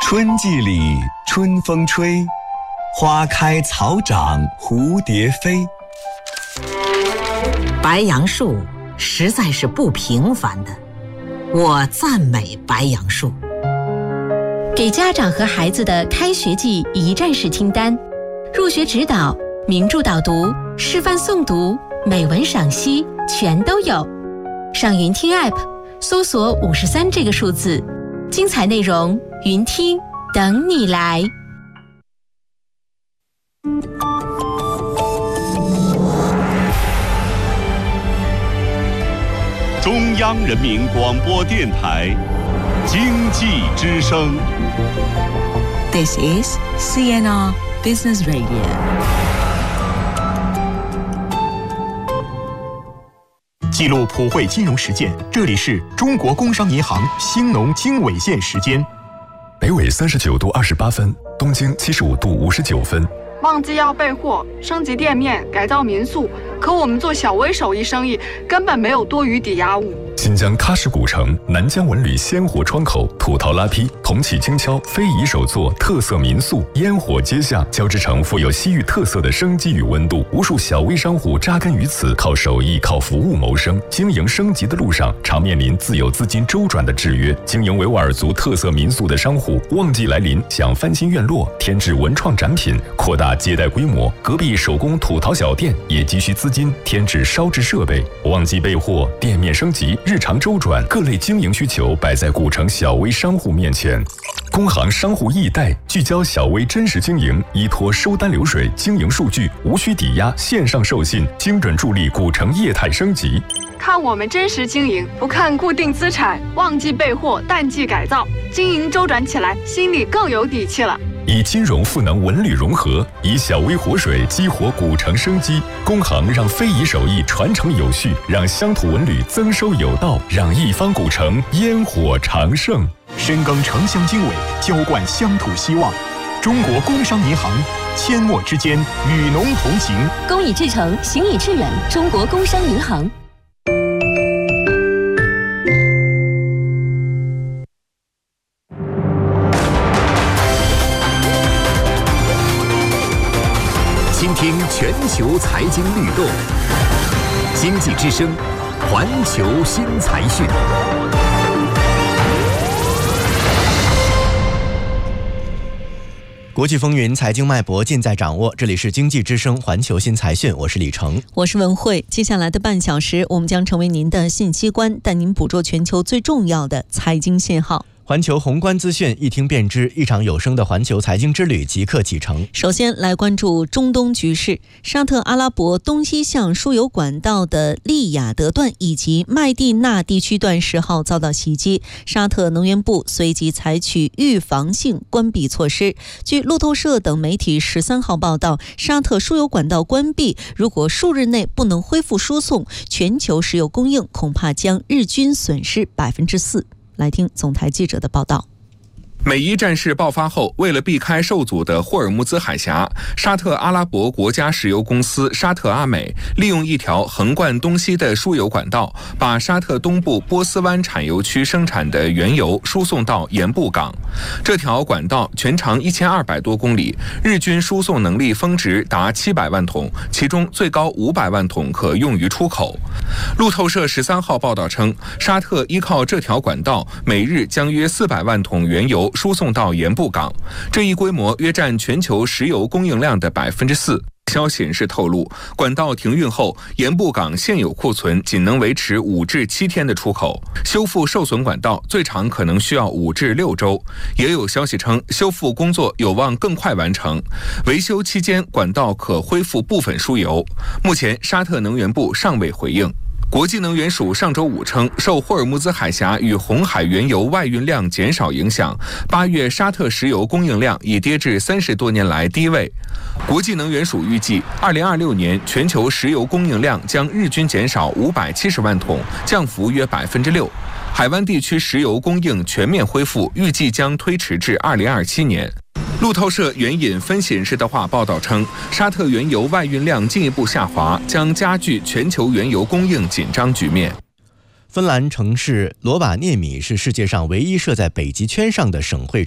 春季里春风吹，花开草长蝴蝶飞。 白杨树实在是不平凡的，我赞美白杨树。 给家长和孩子的开学季一站式清单，入学指导、名著导读、示范诵读、美文赏析全都有。上云听 App 搜索53这个数字，精彩内容云听等你来。 中央人民广播电台经济之声。 This is CNR Business Radio。 记录普惠金融实践，这里是中国工商银行兴农经纬线时间。 北纬39度28分，东经75度59分。 旺季要备货，升级店面，改造民宿，可我们做小微手艺生意根本没有多余抵押物。 新疆喀什古城、南疆文旅鲜活窗口、土陶拉坯、铜器精敲、非遗手作、特色民宿、烟火街巷，交织成富有西域特色的生机与温度。无数小微商户扎根于此，靠手艺、靠服务谋生。经营升级的路上，常面临自有资金周转的制约。经营维吾尔族特色民宿的商户，旺季来临，想翻新院落、添置文创展品、扩大接待规模。隔壁手工土陶小店也急需资金添置烧制设备。旺季备货，店面升级，日常周转，各类经营需求摆在古城小微商户面前。工行商户易贷聚焦小微真实经营，依托收单流水、经营数据，无需抵押，线上授信，精准助力古城业态升级。 看我们真实经营，不看固定资产。旺季备货，淡季改造，经营周转起来，心里更有底气了。 以金融赋能文旅融合，以小微活水激活古城生机。工行让非遗手艺传承有序，让乡土文旅增收有道，让一方古城烟火长盛。 深耕城乡经纬，浇灌乡土希望。中国工商银行，阡陌之间，与农同行。 公以至诚，行以致远。中国工商银行。 倾听全球财经律动，经济之声，环球新财讯。 国际风云，财经脉搏尽在掌握。这里是经济之声环球新财讯，我是李成， 我是文慧。接下来的半小时，我们将成为您的信息官，带您捕捉全球最重要的财经信号。 环球宏观资讯，一听便知，一场有声的环球财经之旅即刻启程。 首先来关注中东局势，沙特阿拉伯东西向输油管道的利雅得段以及麦地那地区段10号遭到袭击，沙特能源部随即采取预防性关闭措施。据路透社等媒体13号报道，沙特输油管道关闭，如果数日内不能恢复输送，全球石油供应恐怕将日均损失4%。来听总台记者的报道。 美伊战事爆发后，为了避开受阻的霍尔木兹海峡，沙特阿拉伯国家石油公司沙特阿美利用一条横贯东西的输油管道，把沙特东部波斯湾产油区生产的原油输送到盐布港。这条管道全长1200多公里，日均输送能力峰值达700万桶，其中最高500万桶可用于出口。路透社13号报道称，沙特依靠这条管道，每日将约400万桶原油输送到盐布港，这一规模约占全球石油供应量的4%。消息人士透露，管道停运后，盐布港现有库存仅能维持5至7天的出口，修复受损管道最长可能需要5至6周。也有消息称，修复工作有望更快完成，维修期间管道可恢复部分输油。目前，沙特能源部尚未回应。国际能源署上周五称，受霍尔木兹海峡与红海原油外运量减少影响，8月沙特石油供应量已跌至30多年来低位。国际能源署预计，2026年全球石油供应量将日均减少570万桶，降幅约6%。海湾地区石油供应全面恢复，预计将推迟至2027年。路透社援引分析人士的话报道称，沙特原油外运量进一步下滑，将加剧全球原油供应紧张局面。 芬兰城市罗瓦涅米是世界上唯一设在北极圈上的省会